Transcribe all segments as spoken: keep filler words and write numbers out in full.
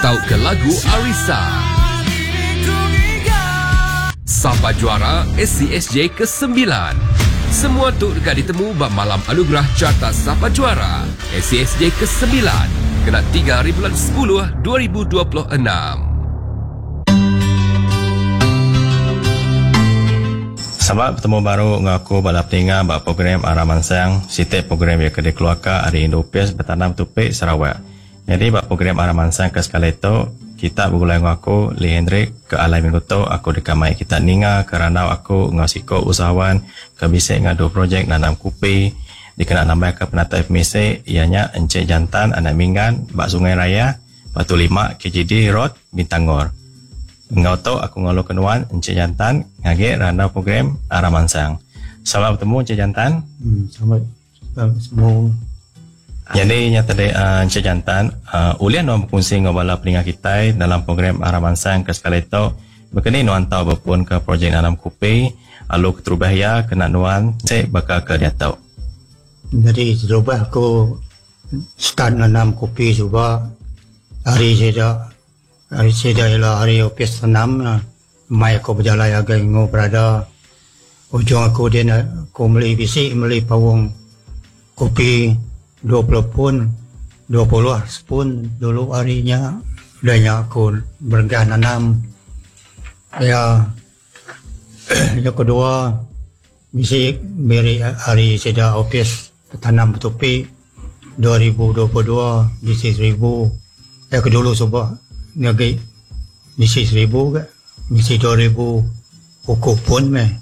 Tahu ke lagu Arisa? Sapa juara S C S J ke sembilan. Semua tu dekat ditemu bab malam anugerah carta Sapa Juara S C S J ke sembilan. Kena tiga hari bulan sepuluh dua ribu dua puluh enam. Selamat bertemu baru dengan aku balap tinggal bab program Araman Sang. Setiap program yang kedai keluarga hari Indopias bertanam tupik Sarawak. Jadi bab program Araman Sang ke sekali itu kita bergulai dengan aku Lee Hendrik ke alai minggu tu aku dekamai kita ninga kerana aku ngasiko usahawan ke bisik dengan dua projek nanam kupi dikenal nambah ke penata F M C ianya Encik Jantan anak Minggan bak Sungai Raya Batu Lima K J D Road Bintangor. Ngau tu aku ngalu kenuan Encik Jantan ngage rana program Araman Sang. Selamat bertemu Encik Jantan. Hmm, selamat semua. Jadi nyata de uh, Encik Jantan uh, ulian nuan berkongsi dengan bala peningat kita dalam program Araman Sang ke sekali itu berkini nuan tahu berpun ke projek nanam kupi alu keterubahaya kena nuan cek bakal ke dia tahu. Jadi terubah aku start nanam kopi coba hari seda hari seda ialah hari opis tanam lah. Mai aku berjalan agak ingo berada ujung aku dia nak aku beli bisik beli pawang kopi dua puluh pun dua puluh pun dulu harinya danya aku bergah nanam ya. Yang kedua bisik beri hari seda opis tanam topi dua ribu dua puluh dua bisik seribu. Yang kedulu coba nagi bisik seribu ke bisik dua ribu pokok pun meh.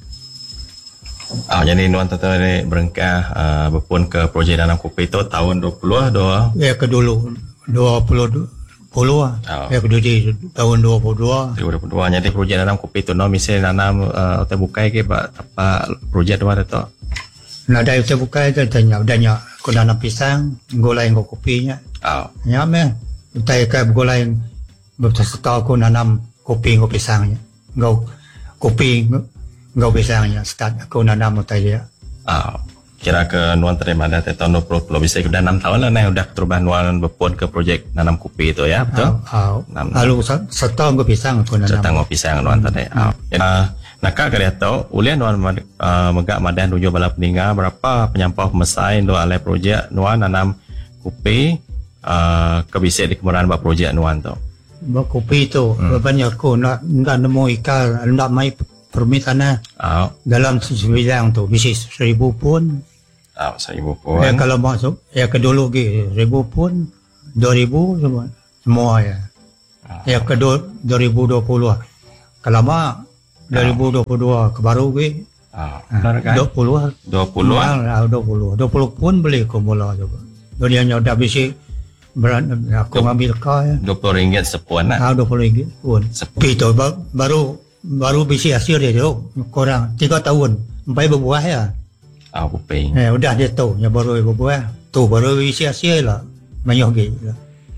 Ah, jadi nuan tata ni berengkah uh, berpun ke projek nanam kopi itu tahun dua puluh dua. Ya ke dulu dua puluh puluh ah. Oh. Ya ke dulu di tahun dua puluh dua. dua puluh dua. Jadi projek nanam kopi itu no misalnya nanam uh, kita bukai ke pak apa projek dua itu. Nah dari kita bukai itu tanya tanya aku nanam pisang, golai ngau kopinya. Oh. Ya meh. Kita ke golai betul aku nanam kopi ngau pisangnya. Ngau kopi ngau pisangnya start aku nanam tadi ya. Ah, kira ke nuan terima dah tahun dua puluh puluh bisa sudah enam tahun lah nih udah terubah nuan berpun ke projek nanam kopi itu ya betul? Ah, lalu setahun ngau pisang aku nanam. Setahun ngau pisang nuan tadi. Ah, nak kak dia tahu ulian nuan megak madan tujuh bala peninggal berapa penyampau pemesain dua alai projek nuan nanam kopi ke bisa di kemudian buat projek nuan tu. Buat kopi tu banyak aku nak nak nemu ikan nak mai permintaan oh. Dalam sebidang tu bisa seribu pun oh, seribu pun ya, kalau masuk ya ke dulu ke seribu pun dua ribu semua semua ya oh. Ya ke dua ribu dua puluh kalau mah dua ribu dua puluh dua ke baru ke oh. dua puluh dua puluh dua puluh dua puluh pun beli aku mula coba dunianya udah bisa berat aku ngambil kau ya dua puluh ringgit sepun ah dua puluh ringgit pun sepi tu baru baru bisa hasil dia tu kurang tiga tahun sampai berbuah ya. Ah, oh, kuping. Eh, udah dia tahu yang baru berbuah. Tu baru bisa hasil lah. Banyak gitu.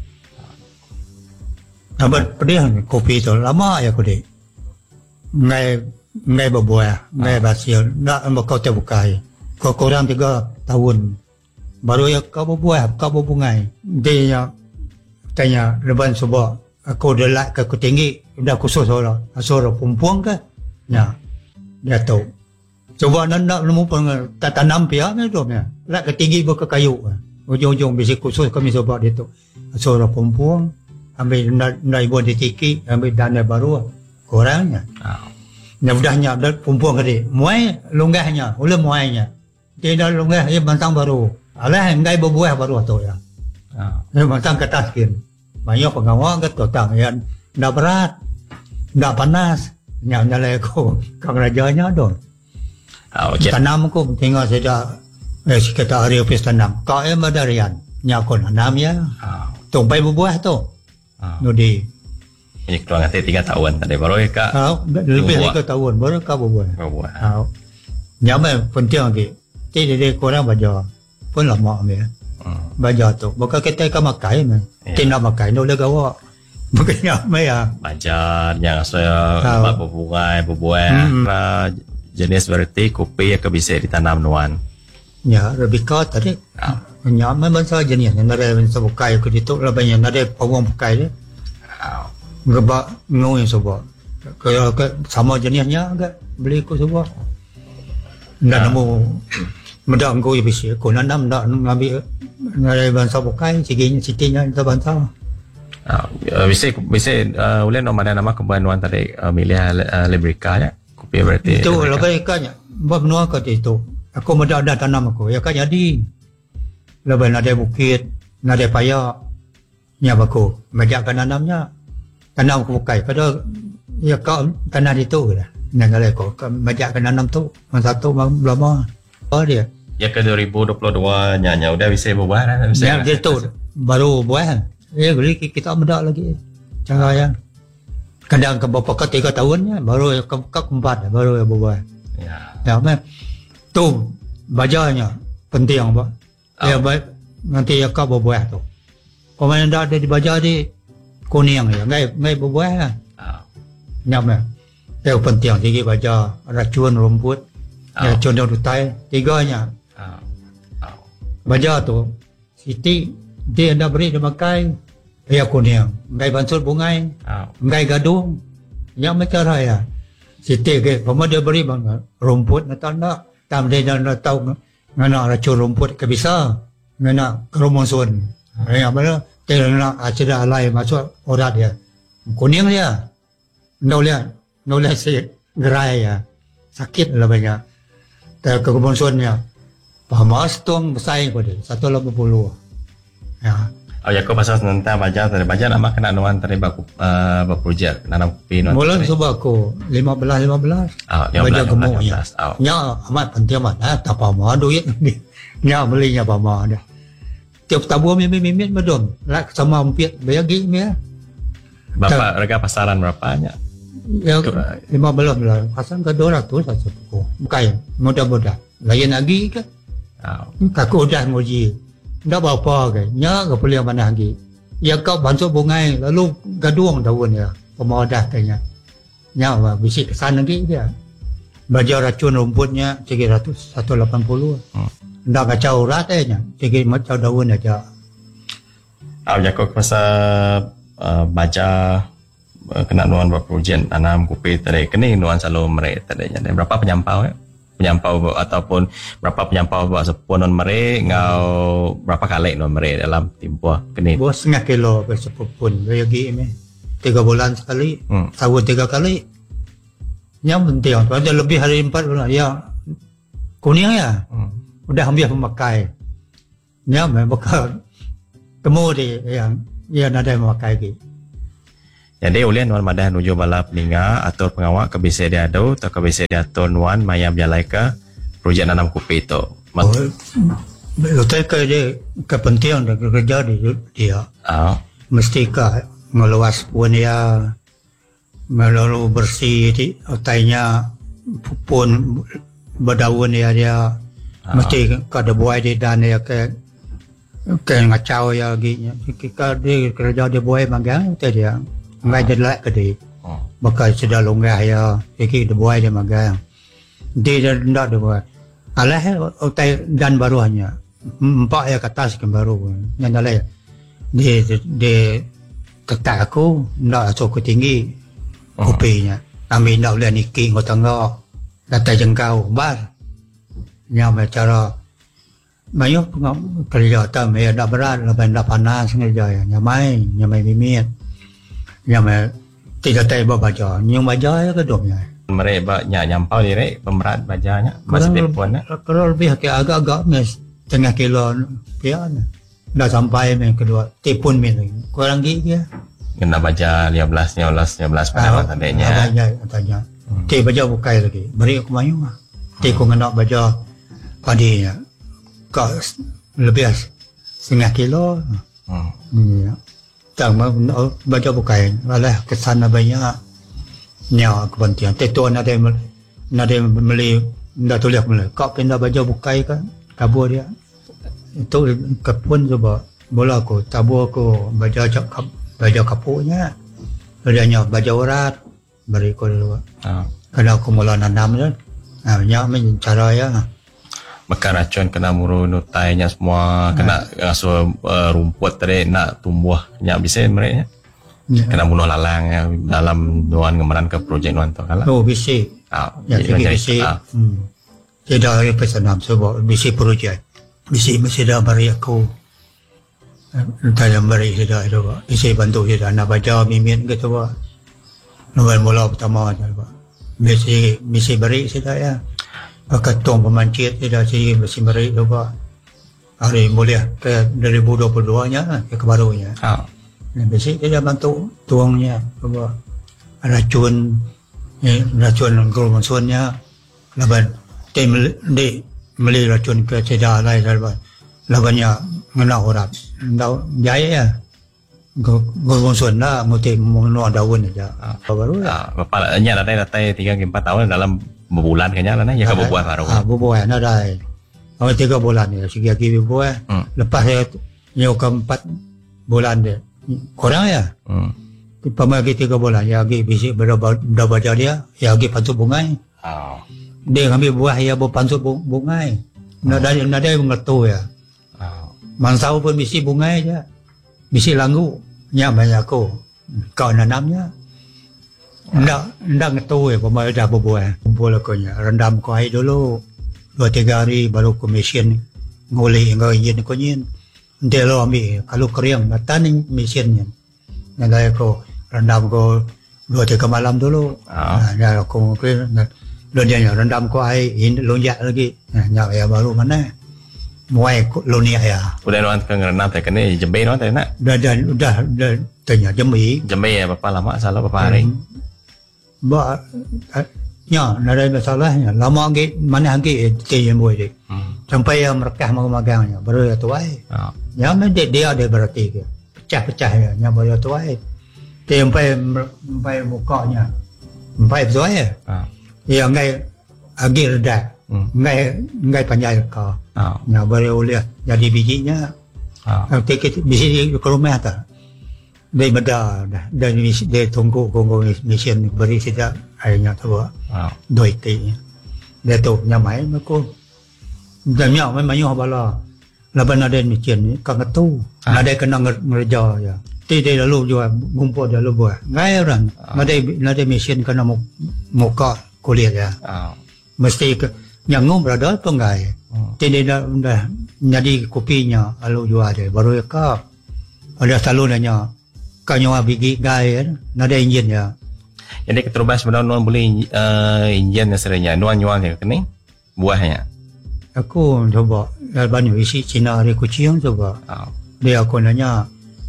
Nampak pedih kopi tu lama ya kopi. Ngai ngai berbuah, ngai ah. Hasil. Nak kau terbukai. Kau kurang tiga tahun. Baru ya kau berbuah, kau berbungai. Dia tanya leban sebab aku dah ke tinggi dah khusus orang suara perempuan ke ya dia tahu coba nak nak nemu tak tanam pihak ni tu ya nak ke tinggi ke kayu ujung-ujung bisik khusus kami coba dia tu suara perempuan ambil nak buat ditiki ambil dana baru kurangnya ya udahnya dah perempuan ke dia muai longgahnya oleh muainya dia dah longgah dia bantang baru alah enggak berbuah baru tu ya dia bantang ke taskin banyak pengawal ke totang yang ndak berat, ndak panas, nyak nyalai ko kang rajanya dong. Oh, okay. Tanam ko tinggal saja eh sekitar hari opis tanam. Kau em badarian, nyak ko nanam ya. Oh. Tumpai berbuah tu. Oh. Nudi. Ini keluar nanti tiga tahun tadi baru ya kak. Oh, lebih tiga tahun baru kau berbuah. Berbuah. Oh. Nyak penting lagi. Tidak ada kurang baca pun lama ambil. Hmm. Baca tu. Bukan kita kan makai mah. Yeah. Tidak makai no lega awak. Bukannya apa ya? Baca yang saya buat berbunga, berbuah. Hmm. Jenis variety kopi yang bisa ditanam nuan. Ya, Arabica tadi. Oh. Nya memang saja jenis. Yang ada yang bukai ke itu lah banyak ada pawang bukai dia. Ngebak ngoi sebab. Kalau ke, sama jenisnya agak beli ko sebab. Ndak nemu medak ngoi bisi. Ko nanam ndak ngambil ngai bangsa bukai siginya sitinya kita bangsa. Ah, bisa bisa uh, ulen no mana nama kebanuan tadi uh, milih uh, Librica ya. Kopi berarti. Itu lebih kanya. Bab nuah kat itu. Aku medak ada tanam aku. Ya kan jadi. Lebih ada bukit, ada paya. Nya baku. Medak kan nanamnya. Tanam aku bukai. Pada ya kau tanah itu dah. Yang ada aku. Medak kan nanam tu. Masa tu lama. Oh dia. Ya ke dua ribu dua puluh dua nya udah bisa berbuah dah. Ya dia tu baru buah. Ya beli kita medak lagi. Cara yang kadang ke berapa ke tiga tahunnya baru ke keempat baru ya berbuah. Ya. Ya meh. Tu bajarnya penting apa? Oh. Ya baik nanti ya kau berbuah tu. Kalau anda ada di bajar di kuning ya, ngai ngai berbuah lah. Oh. Ya meh. Yang penting tinggi bajar racun rumput. Oh. Ya racun dutai tiganya. Oh. Oh. Bajar tu siti dia anda beri dia makai ya kuning ngai bansur bungai Oh. ngai gadung yang macam raya siti ke pama dia beri bang rumput na tanda tam dia nak tahu ngana racun rumput ke bisa ngana kromosom ya mana dia nak acida alai masuk orat dia kuning dia nolak nolak si gerai ya sakit lah banyakแต่kromosomnya pamas tong besar pada seratus lapan puluh ya. Oh ya, kau pasal tentang bajar tadi. Bajar nama kena nuan tadi baku uh, berprojek nanam kopi nuan. Mula sebab aku lima belas lima belas. Oh, lima belas lima belas. Oh. Nya amat penting amat. Ah, tak apa duit ni. Nya belinya apa mah dah. Tiap tabur mimit-mimit medom. Lak sama empat bagi ni ya. Berapa harga pasaran berapanya? Ya lima belas lah. Pasaran ke dua ratus satu buku. Bukan mudah-mudah. Lain lagi ke? Oh. Aku dah ngoji. Dah berapa ke? Nya ke boleh mana lagi? Ya kau bantu bungai lalu gaduang daun ya. Pemadah tanya. Nya bisi kesan lagi dia. Bajar racun rumputnya tiga ratus seratus lapan puluh. Hmm. Ndak kacau rat nya. Tiga macam daun aja. Oh ya, kau pasal uh, bajar uh, kena nuan berprojek tanam kopi tadi. Kini nuan selalu mereka tadi. Jadi berapa penyampau ya? Penyampau ataupun berapa penyampau buat sepuluh non mere ngau berapa kali non mere dalam timpuah kini bos setengah kilo per sepupun bagi ini tiga bulan sekali hmm. tahun tiga kali yang penting ada lebih hari empat bulan ya kuning ya hmm. udah ambil pemakai ya bakal temu di yang yang ada memakai lagi. Jadi ulian nuan madah nuju bala peninga atau pengawak ke bisa dia adu atau ke bisa dia atau nuan maya berjalai ke projek nanam kopi itu. Oh, betul ke dia kepentingan dan kerja dia. Oh. Mesti ke meluas pun dia melalu bersih di otainya pun berdaun dia dia oh. Mesti ke ada buai di dan dia ke ke ngacau ya ginya. Jika dia kerja dia buai magang tu dia. Ngai jadi lek ke dia. Oh. Bakal sudah longgah ya. Iki dia buai dia magang. Dia ndak dia buai. Alah otai dan baru hanya. Empat ya ke atas kan baru. Yang dalai. Dia dia ketak aku ndak cukup tinggi kopinya. Kami ndak boleh niki ngau tengah. Data jengkau bar. Nya cara banyak kerja tam ya ndak berat, ndak panas kerja ya. Nyamai, nyamai mimit. Yang me tiga tay baca, yang baca ya ke domnya. Mereka nyak nyampau diri pemerat bacanya masih telepon. Kalau lebih agak-agak mes setengah kilo pian. Dah sampai men kedua tipun men kurang gigi ya. Kena baca lima belas lima belas lima belas pada tadinya. Tanya tanya. Ti baca bukai lagi. Beri aku mayu mah. Ti ko ngena baca padinya. Ka lebih setengah kilo. Hmm. Ya. Tak baca bukai, malah kesan banyak nyawa kepentingan. Tetuan ada ada beli, dah tulis beli. Kau pindah baca bukai kan, kabur dia. Itu kepun coba, bola aku, tabur aku baca cakap, baca kapuknya. Adanya baca urat, beri aku dulu. Kalau aku mula nanam tu, banyak macam cara ya. Maka racun kena murun utainya semua kena ngasuh uh, rumput tadi nak tumbuh nyak bisa mereka. Ya. Kena bunuh lalang ya, dalam nuan gemaran ke projek nuan tu kalah. Oh, bisi. Ah, Ya, segi bisi. ah. Hmm. Tidak ada pesanan sebab bisi projek. Bisi mesti dah beri aku. Entah yang beri sudah itu, Pak. Bisi bantu sudah. Nak baca mimin gitu, Pak. Nombor mula pertama je, Pak. Bisi, bisi beri sudah ya. Ketua pemancit sudah si bisi beri tu, Pak. Hari boleh ke dua ribu dua puluh dua nya ke kebarunya. Ah. Besi dia bantu tuangnya, bawa racun, eh, racun kromosonya, laban tim di beli racun ke cedera lain laban, labannya ngena orang, dah jaya ya, kromoson lah, mesti mengenal daun aja. Baru Ah, bapak nya datai datai tiga ke empat tahun dalam berbulan kayaknya lah ya ke berbuah baru. Ah, berbuah nak dah. Awal tiga bulan ni, segi lagi berbuah. Hmm. Lepas saya nyawa ke empat bulan dia. Kurang ya. Hmm. Pemagi tiga bulan, ya lagi bisik berapa baca dia, ya lagi pansut bungai. Oh. Dia ambil buah, ya bawa pansut bungai. Nada nada mengertu ya. Oh. Mansau pun bisik bungai aja. Bisik langgu, nya banyak aku. Kau nanamnya. Ndak ndak ngertu ya, pemagi dah berbuah. Kumpul aku nya, rendam kau air dulu. Dua tiga hari baru komision ngoleh ngau yin ko nyin. Dia lo ambil kalau kering mataning mesinnya. Nanti aku rendam ko dua tiga malam dulu. Ah. Nah, aku mungkin lo dia rendam ko air ini lonjak lagi. Nah, nyak ya baru mana? Muai lonia ya. Udah nuan ke ngerenam teh kene jembe nuan teh nak. Dah dah udah dah tanya jemi. Jembe ya bapak lama salah bapak hari. Ba nya ada masalahnya. Lama lagi mana lagi tiap muai dek. Sampai yang merekah magagangnya baru ya tuai. Oh. Ya mesti dia ada berarti ke. Pecah-pecah ya, nya baru tuai. Sampai sampai mukanya. Sampai tuai ya. Oh. Ya ngai agi reda. Hmm. Ngai ngai panjai ka. Oh. Nya baru boleh jadi bijinya. Oh. Tikit bisi ke rumah ta. Dia beda dah. Dan dia tunggu tunggu mesin beri sejak airnya tu. Oh. Doi ti. Dia tu nyamai aku. Dan nyak memang nyoh bala. Laban ada mesin ni kang tu. Ah. Ada kena ngerja ya. Ti dia lalu juga ngumpul dia lalu buat. Ngai orang. Ada ada mesin kena muka kulit ya. Oh. Mesti ke nyangum berada tu ngai. Hmm. Ti dia dah, dah jadi kopinya lalu jual dia. Baru ya ka. Ada selalu nanya. Kanyo bigi ngai ada enjin ya. Jadi keterubah sebenarnya nuan boleh uh, injen sebenarnya nuan nyuan ya kene buahnya. Aku coba banyak isi Cina hari kucing coba. Oh. Dia aku nanya,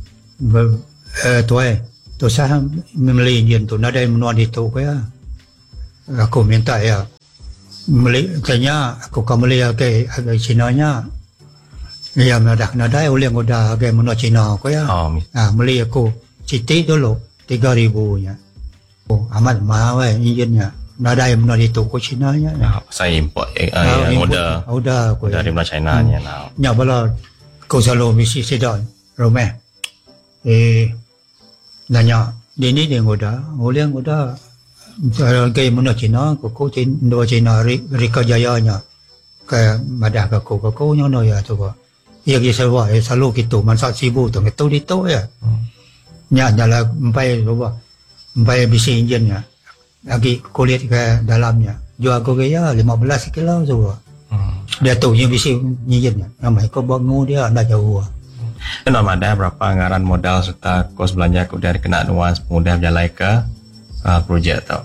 eh tuai, tu saya membeli enjin tu, nada yang menuan itu kaya. Aku minta ya, beli, tanya aku kan beli agak agak Cina nya. Ya nada nada oleh ngoda agak menuan Cina kaya. Oh. Ah beli aku citi dulu tiga ribu nya. Oh amat mahal enjinnya. Nada yang menuan itu ko Cina nya. Ya, saya import eh, uh, yang order Order ko. dari mana China nya now. Nya bala kau selalu misi sedang rumah. Eh nanya ini dia ngoda, oleh ngoda kayak mana Cina, kau Cina dua Cina Rika Jaya nya kayak madah kau kau kau nya no ya coba. Ia kisah wah selalu gitu mansak sibu tu itu itu ya. Nya nyala empai coba empai bisi enjinnya. Lagi kulit ke dalamnya. Jual aku kaya lima belas kilo coba. Hmm. Dia tu yang bisi nyinjinnya. Namanya kau bangun dia dah jauh. Nama ada berapa anggaran modal serta kos belanja dari kena nuan mudah berjalan ke uh, projek tu.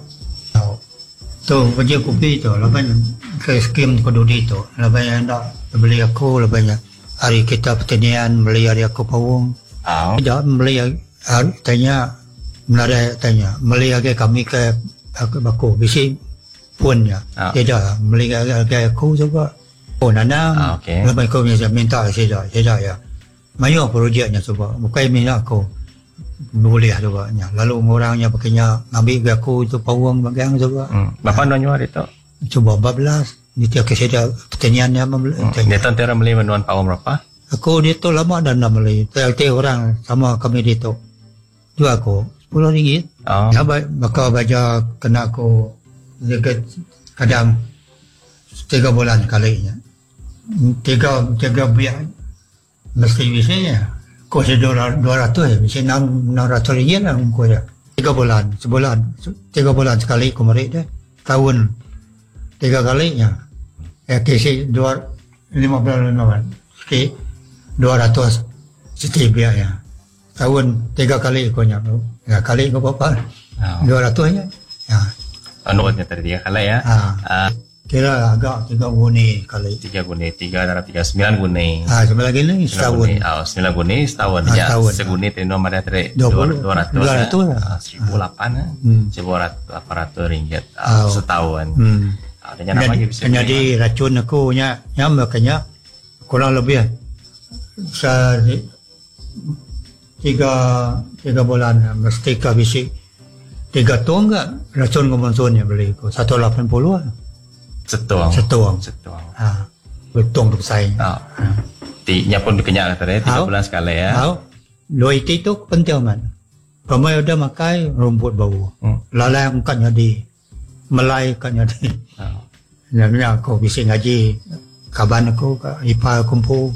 Tu kerja kopi tu, lepas ke skim kedudi tu, lepas nak beli aku, lepas hari kita pertanian beli hari aku pawang. Oh. Tidak beli hari tanya, menarik tanya, beli hari kami ke aku baku, bisi pun ya. Oh. Tidak beli hari aku juga. Oh nanam, Oh, okay. lepas kau minta tidak, tidak ya. Mayu projeknya coba, bukan minta aku. Boleh coba nya. Lalu orangnya pakainya ambil ke aku itu pawang bagang coba. Hmm. Berapa nuan nyuar itu? Coba empat belas. Dia keseda pertaniannya membeli. Hmm. Dia tu antara beli nuan pawang berapa? Aku dia tu lama dah nak beli. Tiap-tiap orang sama kami dia tu. Jual aku sepuluh ringgit. Oh. Ya bakal baca kena aku dekat kadang tiga bulan kalinya. Tiga tiga biar mesti bisanya. Kau dua ratus, mesti enam ratus ringgit lah kau dia. Tiga bulan, sebulan, tiga bulan sekali kau merik dia. Tahun tiga kalinya. Ya kisi dua lima belas lima belas. Sikit dua ratus setiap biaya. Tahun tiga kali kau nyak. Ya kali kau berapa? Dua ratus ya. Ya. Tahun tadi tiga kali ya. Ah. Kira agak tiga guni kali. Tiga guni, tiga darab tiga sembilan guni. Ah, sembilan guni setahun. Ah, sembilan guni setahun. Ah, Ya, setahun. seguni tino ada tadi Dua puluh. dua ratus. Dua ratus lah. Seribu lapan, Hmm. seribu delapan ratus ringgit Ah. setahun. Hmm. Ada yang lagi bisa. Jadi racun aku nya, nya makanya kurang lebih sa tiga tiga bulan mesti kabisi tiga ton enggak racun kemonsunnya beli ko satu ratus lapan puluh lah. Setuang. Setuang. Setuang. Ha. Betung tu saya. Ah. Tinya pun dikenyak tadi tiga Au. bulan sekali ya. Tahu? Doi itu penting man. Pemai udah makai rumput bau. Hmm. Lalai kan jadi. Melai kan jadi. Ah. Namanya aku bisa ngaji kaban aku ka ipa kumpul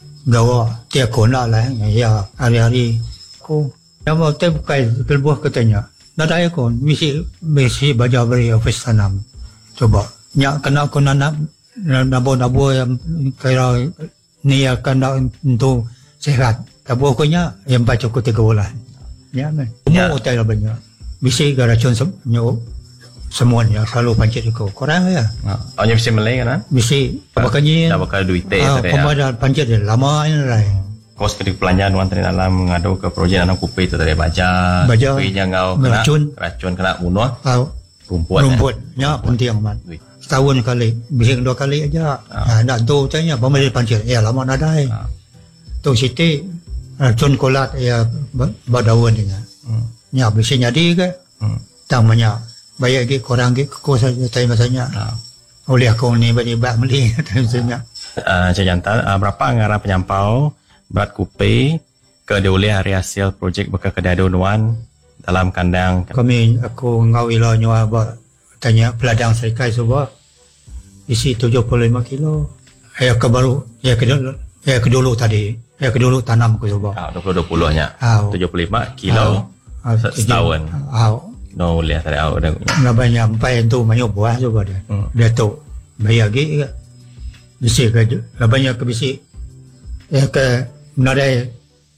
gawa tiap kona lah ya hari-hari aku yang mau teh bukai kelbuah katanya nak ada aku mesti mesti baca beri office tanam coba nyak kena aku nanam nabo-nabo yang kira ni akan untuk sehat tapi aku nya yang baca aku tiga bulan ya men Ya. mau tak banyak mesti garacun semua semuanya selalu pancit aku korang ya Ah. Awaknya bisa melay kan? mesti bakanya Dah bakal duit teh ah tadi. pemada pancit dia lama ini lah Kos kedik pelanjaan wan tadi dalam ngadu ke proyek anak kupi itu tadi baca. Baca. Kupi jangau kena Racun. racun kena bunuh tahu rumput. rumputnya penting man Duit. setahun kali bisa dua kali aja ah. nak tu tanya pemada pancit ya lama nadai Ah. tu siti racun kolat ya badawan dengan Hmm. nya bisa jadi ke Hmm. tamanya bayar ke korang ke kos saja tanya masanya Ah. oleh aku ni bagi bak beli tanya Uh, Cik Jantan, uh, berapa anggaran penyampau berat kupi ke dioleh hari hasil projek bekas kedai Donuan dalam kandang kami aku ngau ilo nyawa buat tanya peladang serikai sebab isi tujuh puluh lima kilo ya ke baru ya ke dulu ya ke dulu tadi ya ke dulu tanam aku sebab ah, dua puluh dua puluh nya Ah. tujuh puluh lima kilo Ah, setahun. ah No boleh tadi awak dah. namanya empai tu banyak buah sebab dia Hmm. dia tu bayar lagi ke bisi ke namanya ke bisi ya ke nadai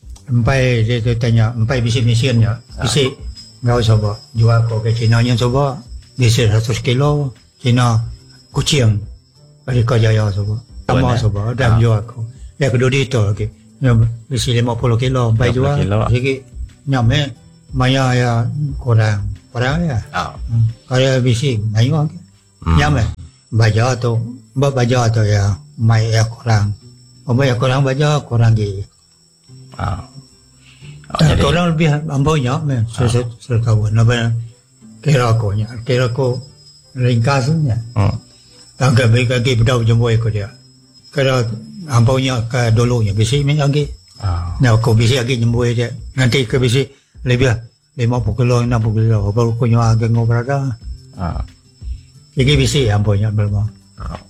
empai dia tu tanya empai bisi mesinnya bisi ngau sebab jual ko ke Cina nya sebab bisi seratus kilo Cina kucing bagi kau jaya sebab sama eh? sebab dah Ah. jual aku ya kedua dia tu lagi ya bisi lima puluh kilo empai lima puluh jual kilo. sikit nyame maya ya kurang kurang ya Ah. kalau bisi mayu lagi Hmm. nyame baca tu buat baca tu ya mai ya kurang apa ya kurang baca kurang lagi Ah. Oh, dan jadi kurang lebih ambonya me sekawan apa kira aku nya kira aku ringkasnya hmm. tangga baik lagi bedau jemboy ko dia kira ambonya ke dulunya bisi me lagi Ah. nah aku bisi lagi jemboy dia nanti ke bisi lebih lima puluh kilo enam puluh kilo baru ko nya agak ngobrada Ah. jadi bisi ambonya belum Ah.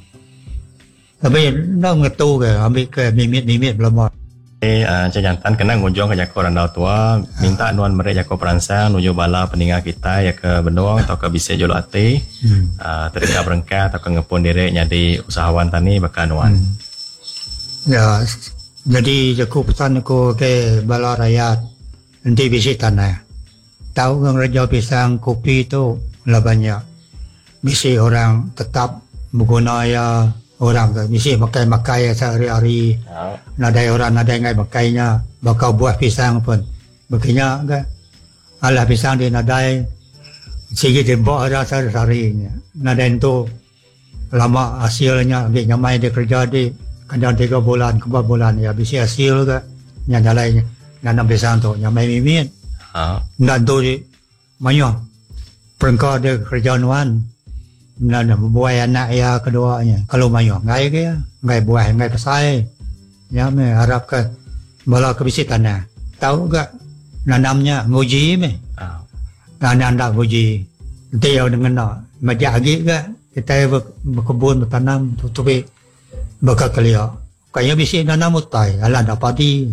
tapi nak ngetu ke ambil ke mimit-mimit belum Eh, uh, Cik Jantan kena ngunjung ke Jako Randau Tua, minta nuan mereka Jako Peransang nuju bala peninggal kita ya ke Benong atau ke Bisik Jolo Ati, hmm. uh, terika berengkat atau ke ngepun diri jadi usahawan tani bakal nuan. Hmm. Ya, jadi aku pesan aku ke bala rakyat nanti bisi tanah. Tahu kan Raja Pisang kopi itu lah banyak. Bisi orang tetap menggunakan ya orang tu. Bisi makai-makai sehari-hari. Oh. Nadai orang nadai ngai makainya. Bakal buah pisang pun. Begini kan. Alah pisang dia nadai. Sikit dia bawa ada sehari-harinya. Nadai itu lama hasilnya. Ambil nyamai dia kerja di kadang tiga bulan, empat bulan. Ya bisi hasil ke. Yang dalai nanam pisang tu. Nyamai mimit. Oh. Dan tu di banyak perengkau dia kerja nuan dan buah anak ya keduanya kalau banyak ngai ke ngai buah ngai pasai ya me harap ke bala ke bisi tanah tahu gak nanamnya nguji me Oh. nanam dak nguji dia dengan nak majak lagi ke kita ber- berkebun bertanam tutupi bakal kelia kaya bisi nanam utai ala dak padi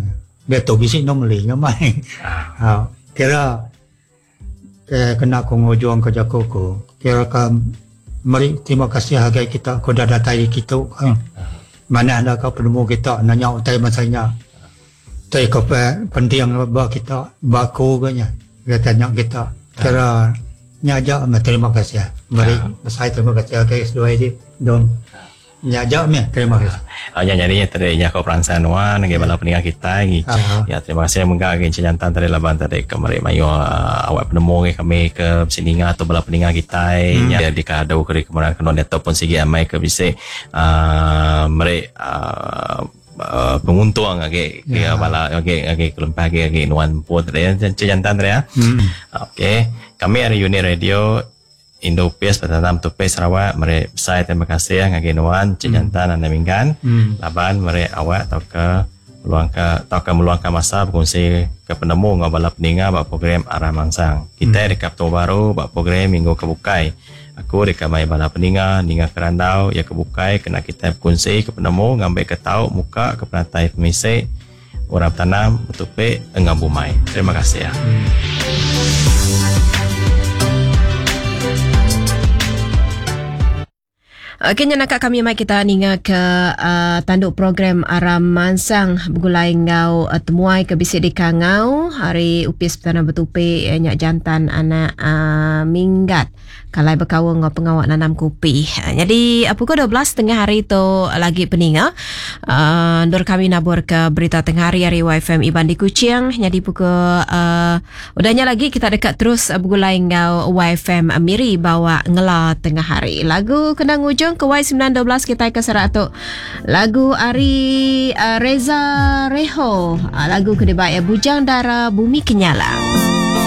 beto bisik normally ngamai. Ha, kira ke kena kongojong kerja koko. Kira kan mari terima kasih hargai kita kau dah datai kita. Ha. Mana ada kau penemu kita nanya utai masanya. Tai kau penting ba kita bako ganya. Dia tanya kita. Kira nyaja terima kasih. Mari saya terima kasih hargai sedua ini. Don nyaja me terima kasih. Ah nya jadi tadi nya ko peransan wan ngai bala peningan kita ngi. Ya terima kasih mengga ngi jantan tadi laban tadi kemari mayo awak penemu ngai kami ke sininga atau bala peningan kita nya di kado ke kemudian kenon ataupun sigi amai ke bise ah mari penguntung age ke bala age age kelempah age age nuan put tadi jantan tadi ya. Okey kami ada unit radio Indo P S Pertanam Tupai Sarawak mari saya terima kasih ngagi nuan cijantan anda minggan laban mari awak atau ke meluangkan atau ke meluangkan masa berkongsi ke penemu ngabala peninga bak program arah mangsang kita hmm. rekap tu baru bak program minggu kebukai aku rekap mai bala peninga ninga kerandau ya kebukai kena kita berkongsi ke penemu ngambil ke tahu muka ke perantai pemisik orang tanam Tupai engambu mai. Terima kasih ya. Hmm. Okey, nak kami mai kita ninga ke uh, tanduk program Aram Mansang begulai ngau uh, temuai ke bisik di kangau hari upis petana betupe uh, nyak jantan anak uh, minggat kalai berkawa ngau pengawak nanam kopi. Uh, jadi uh, pukul dua belas tengah hari tu lagi peninga uh, ndor kami nabur ke berita tengah hari hari Y F M Iban di Kuching. Jadi pukul uh, udahnya lagi kita dekat terus uh, begulai ngau Y F M Miri bawa ngela tengah hari. Lagu kenang ujung ke Y sembilan dua belas kita ke seratus lagu Ari uh, Reza Reho uh, lagu kedebaya Bujang Dara Bumi Kenyala.